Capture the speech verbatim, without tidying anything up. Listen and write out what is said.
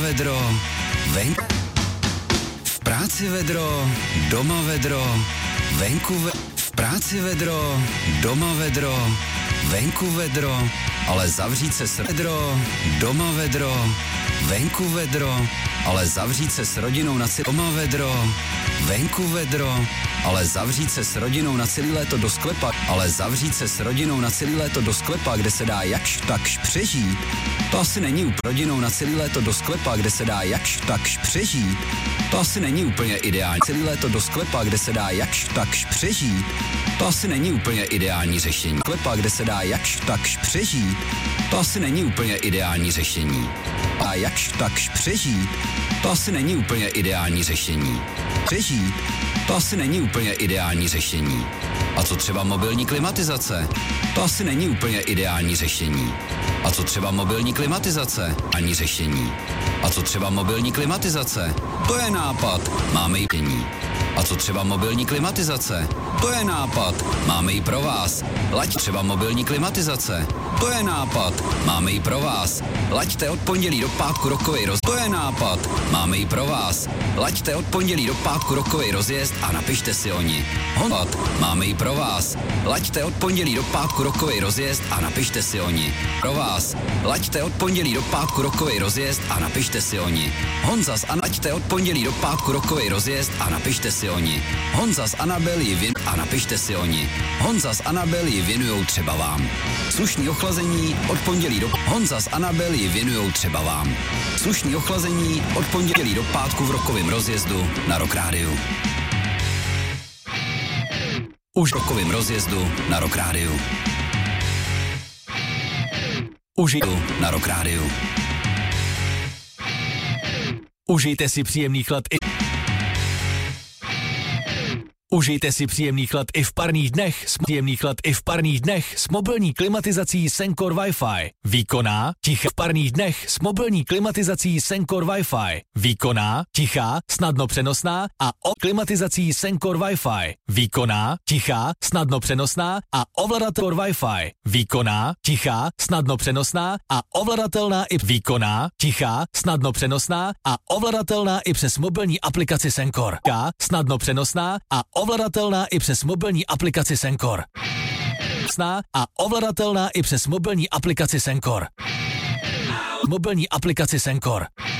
vedro, venku. V práci vedro, doma vedro, venku ve... V práci vedro, doma vedro, venku vedro, ale zavřít se s vedro, doma vedro, venku vedro, ale zavřít se s rodinou na celý doma vedro, venku vedro, ale zavřít se s rodinou na celý léto do sklepa, ale zavřít se s rodinou na celý léto do sklepa, kde se dá jakž takž přežít. To asi není úplně rodinou na celý léto do sklepa, kde se dá jakž takž přežít. To asi není úplně ideální. Celý léto do sklepa, kde se dá jakž takž přežít. To asi není úplně ideální řešení. Sklepa, kde se dá jakž takž přežít. To asi není úplně ideální řešení. A jakž takž přežít. To asi není úplně ideální řešení. Přežít. To asi není úplně ideální řešení. A co třeba mobilní klimatizace? To asi není úplně ideální řešení. A co třeba mobilní klimatizace? Ani řešení. A co třeba mobilní klimatizace? To je nápad, máme ji řešení. A co třeba mobilní klimatizace? To je nápad, máme ji pro vás. Laď třeba mobilní klimatizace. To je nápad, máme ji pro vás. Laďte od pondělí do pátku rokovej roz... To je nápad, máme ji pro vás. Laďte od pondělí do pátku rokovej rozjezd a napište si o ní. Honpad, máme ji pro vás. Laďte od pondělí do pátku rokovej rozjezd a napište si o ní. Pro vás. Laďte od pondělí do pátku rokovej rozjezd a napište si o ní. Honza z An... Laďte od pondělí do pátku rokovej rozjezd a napište si o ní. Honza z Anabel ji vin... a napište si o ní. Honza z Anabel ji věnujou třeba vám. Slušný ochlazení od pondělí do... Honza z Anabel ji věnujou třeba vám. Slušný ochlazení od pondělí do pátku v rokovém rozjezdu na Rock Rádiu. Už v rokovém rozjezdu na Rock Rádiu. Užijte na Rock Rádiu. Užijte si příjemný chlad i... Užijte si příjemný chlad i v parních dnech, příjemný chlad i v parních dnech s mobilní klimatizací Sencor Wi-Fi. Výkonná, tichá v parních dnech s mobilní klimatizací Sencor Wi-Fi. Výkonná, tichá, snadno přenosná a o klimatizací Sencor Wi-Fi. Výkonná, tichá, snadno přenosná a ovladatel Wi-Fi. Výkonná, tichá, snadno přenosná a ovladatelná i výkonná, tichá, snadno přenosná a ovladatelná i přes mobilní aplikaci Sencor. Snadno přenosná a ovladatelná i přes mobilní aplikaci Sencor. Sná a ovladatelná i přes mobilní aplikaci Sencor. Mobilní aplikaci Sencor.